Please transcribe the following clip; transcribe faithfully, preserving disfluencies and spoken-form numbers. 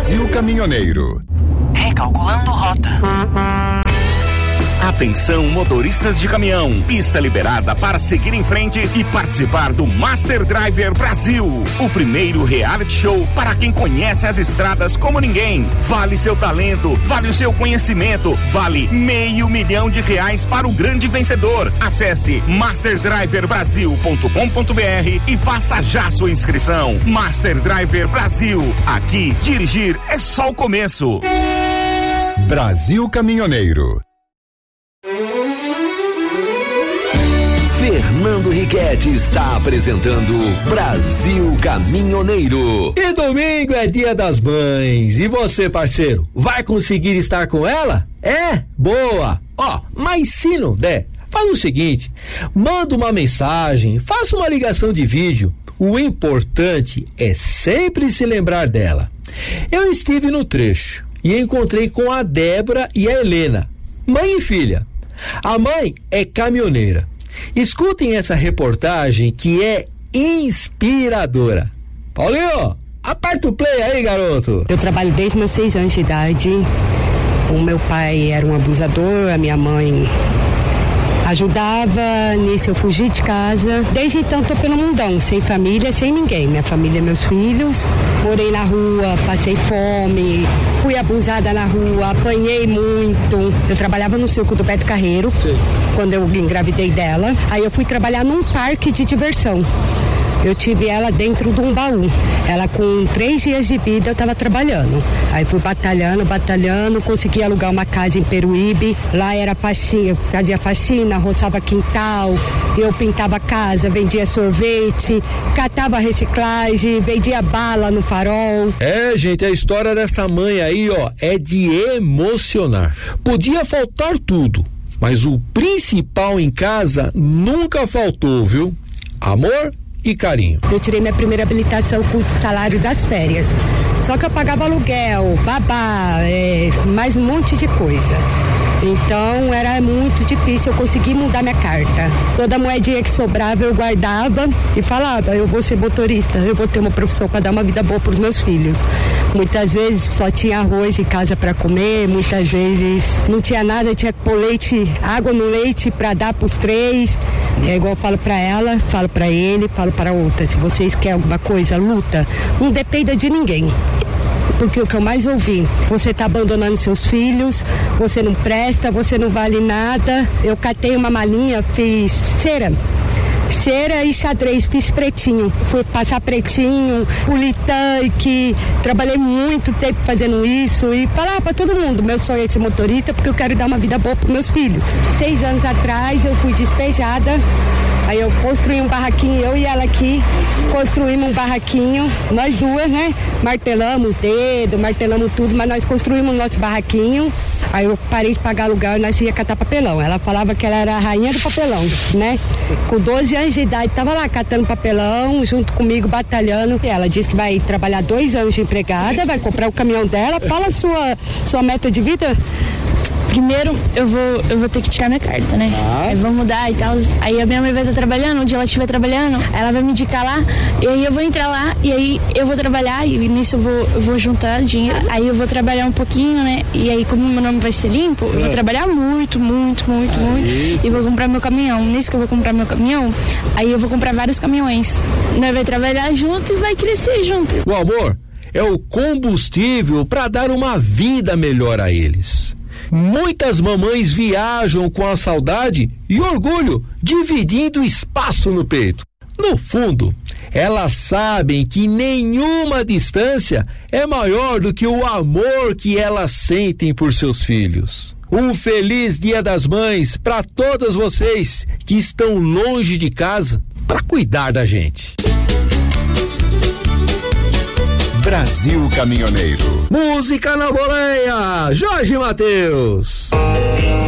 Brasil Caminhoneiro. Recalculando rota. Atenção, motoristas de caminhão, pista liberada para seguir em frente e participar do Master Driver Brasil, o primeiro reality show para quem conhece as estradas como ninguém. Vale seu talento, vale o seu conhecimento, vale meio milhão de reais para o grande vencedor. Acesse master driver brasil ponto com ponto b r e faça já sua inscrição. Master Driver Brasil, aqui dirigir é só o começo. Brasil Caminhoneiro. Fernando Riquetti está apresentando Brasil Caminhoneiro. E domingo é dia das mães. E você, parceiro, vai conseguir estar com ela? É? Boa! Ó, mas se não der, faz o seguinte: manda uma mensagem, faça uma ligação de vídeo. O importante é sempre se lembrar dela. Eu estive no trecho e encontrei com a Débora e a Helena, mãe e filha. A mãe é caminhoneira. Escutem essa reportagem que é inspiradora. Paulinho, aperta o play aí, garoto. Eu trabalho desde meus seis anos de idade. O meu pai era um abusador, a minha mãe ajudava, nisso eu fugi de casa. Desde então tô pelo mundão, sem família, sem ninguém. Minha família, meus filhos. Morei na rua, passei fome, fui abusada na rua, apanhei muito. Eu trabalhava no circo do Beto Carreiro. Sim. Quando eu engravidei dela. Aí eu fui trabalhar num parque de diversão. Eu tive ela dentro de um baú. Ela com três dias de vida eu estava trabalhando. Aí fui batalhando, batalhando, consegui alugar uma casa em Peruíbe. Lá era faxina, fazia faxina, roçava quintal, eu pintava a casa, vendia sorvete, catava reciclagem, vendia bala no farol. É, gente, a história dessa mãe aí, ó, é de emocionar. Podia faltar tudo, mas o principal em casa nunca faltou, viu? Amor e carinho. Eu tirei minha primeira habilitação com o salário das férias. Só que eu pagava aluguel, babá, é, mais um monte de coisa. Então era muito difícil eu conseguir mudar minha carta. Toda moedinha que sobrava eu guardava e falava: eu vou ser motorista, eu vou ter uma profissão para dar uma vida boa para os meus filhos. Muitas vezes só tinha arroz em casa para comer, muitas vezes não tinha nada, tinha que pôr leite, água no leite para dar para os três. É igual eu falo para ela, falo para ele, falo para outra: se vocês querem alguma coisa, luta, não dependa de ninguém. Porque o que eu mais ouvi: você tá abandonando seus filhos, você não presta, você não vale nada. Eu catei uma malinha, fiz cera, cera e xadrez, fiz pretinho, fui passar pretinho, poli tanque, trabalhei muito tempo fazendo isso e falar para todo mundo: meu sonho é ser motorista porque eu quero dar uma vida boa para meus filhos. Seis anos atrás eu fui despejada. Aí eu construí um barraquinho, eu e ela aqui, construímos um barraquinho, nós duas, né? Martelamos os dedos, martelamos tudo, mas nós construímos o nosso barraquinho. Aí eu parei de pagar aluguel e nós ia catar papelão. Ela falava que ela era a rainha do papelão, né? Com doze anos de idade, tava lá catando papelão, junto comigo, batalhando. E ela disse que vai trabalhar dois anos de empregada, vai comprar o caminhão dela. Fala a sua, sua meta de vida. Primeiro eu vou, eu vou ter que tirar minha carta, né? Ah. Aí vou mudar e tal. Aí a minha mãe vai estar trabalhando, onde ela estiver trabalhando, ela vai me indicar lá, e aí eu vou entrar lá, e aí eu vou trabalhar, e nisso eu vou, eu vou juntar dinheiro. Aí eu vou trabalhar um pouquinho, né? E aí, como meu nome vai ser limpo, eu vou trabalhar muito, muito, muito, ah, muito. Isso. E vou comprar meu caminhão. Nisso que eu vou comprar meu caminhão, aí eu vou comprar vários caminhões. Nós vai trabalhar junto e vai crescer junto. O amor é o combustível para dar uma vida melhor a eles. Muitas mamães viajam com a saudade e orgulho, dividindo espaço no peito. No fundo, elas sabem que nenhuma distância é maior do que o amor que elas sentem por seus filhos. Um feliz Dia das Mães para todas vocês que estão longe de casa para cuidar da gente. Brasil Caminhoneiro. Música na boleia, Jorge Mateus.